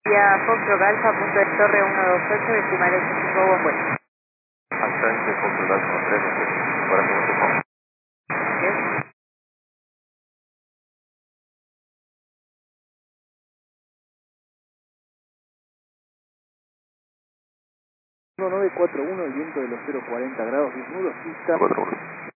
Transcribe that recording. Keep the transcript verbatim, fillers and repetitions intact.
Ya, Foxtrot Alfa, punto de torre uno dos ocho, decimal ocho cinco, buen vuelo. Ascendente Portugal con tres, corazón punto com. Yes. uno nueve cuatro uno, el viento de los cero cuarenta grados, diez nudos, pista cuatro uno.